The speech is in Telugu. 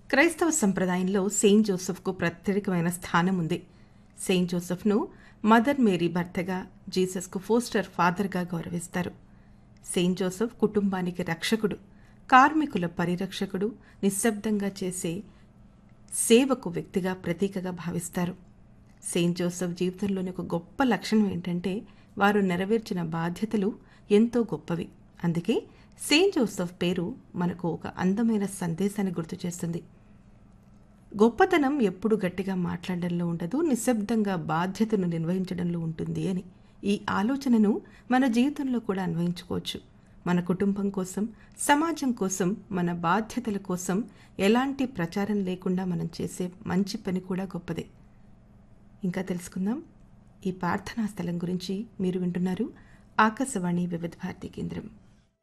క్రైస్తవ సంప్రదాయంలో సెయింట్ జోసెఫ్కు ప్రత్యేకమైన స్థానం ఉంది. సెయింట్ జోసెఫ్ను మదర్ మేరీ భర్తగా, జీసస్కు ఫోస్టర్ ఫాదర్గా గౌరవిస్తారు. సెయింట్ జోసెఫ్ కుటుంబానికి రక్షకుడు, కార్మికుల పరిరక్షకుడు, నిశ్శబ్దంగా చేసే సేవకు వ్యక్తిగా ప్రతీకగా భావిస్తారు. సెయింట్ జోసెఫ్ జీవితంలోని ఒక గొప్ప లక్షణం ఏంటంటే వారు నెరవేర్చిన బాధ్యతలు ఎంతో గొప్పవి. అందుకే సెయింట్ జోసెఫ్ పేరు మనకు ఒక అందమైన సందేశాన్ని గుర్తు చేస్తుంది. గొప్పతనం ఎప్పుడు గట్టిగా మాట్లాడడంలో ఉండదు, నిశ్శబ్దంగా బాధ్యతను నిర్వహించడంలో ఉంటుంది అని. ఈ ఆలోచనను మన జీవితంలో కూడా అన్వయించుకోవచ్చు. మన కుటుంబం కోసం, సమాజం కోసం, మన బాధ్యతల కోసం ఎలాంటి ప్రచారం లేకుండా మనం చేసే మంచి పని కూడా గొప్పదే. ఇంకా తెలుసుకుందాం. ఈ ప్రార్థనా స్థలం గురించి మీరు వింటున్నారు ఆకాశవాణి వివిధ భారతి కేంద్రం.